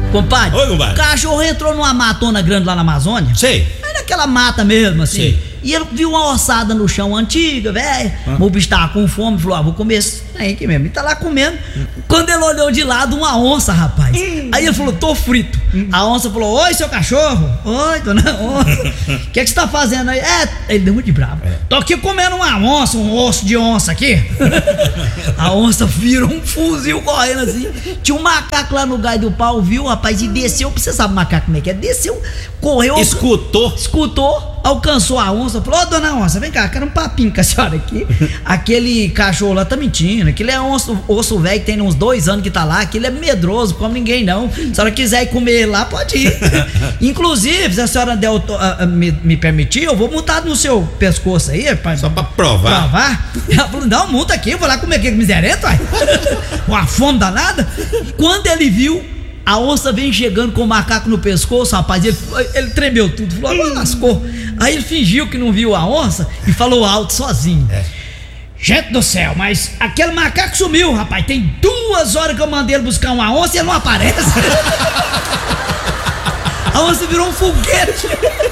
Compadre, Oi, compadre. o cachorro entrou numa matona grande lá na Amazônia. Sei. É naquela mata mesmo, assim. Sei. E ele viu uma ossada no chão antiga, velho. O bicho tava com fome, falou: vou comer isso aí aqui mesmo. E tá lá comendo. Quando ele olhou de lado, uma onça, rapaz. Aí ele falou: tô frito. A onça falou: oi, seu cachorro. Oi, dona onça. O que você tá fazendo aí? Ele deu muito de bravo. Tô aqui comendo uma onça, um osso de onça aqui. A onça virou um fuzil correndo assim. Tinha um macaco lá no galho do pau, viu, rapaz? E desceu. Você sabe macaco como é que é? Desceu, correu. Escutou, alcançou a onça, falou: ô, dona onça, vem cá, quero um papinho com a senhora aqui. Aquele cachorro lá tá mentindo, aquele é osso velho que tem uns 2 anos que tá lá, aquele é medroso, come ninguém não. Se a senhora quiser ir comer ele lá, pode ir. Inclusive, se a senhora der me permitir, eu vou montar no seu pescoço aí, rapaz. Só pra provar. Ela falou: não, monta aqui, eu vou lá comer aqui com miserento, vai. Uma fome danada. Quando ele viu, a onça vem chegando com o macaco no pescoço, rapaz, ele tremeu tudo, falou: lascou. Aí ele fingiu que não viu a onça e falou alto sozinho: gente do céu, mas aquele macaco sumiu, rapaz. Tem 2 horas que eu mandei ele buscar uma onça e ele não aparece. A onça virou um foguete.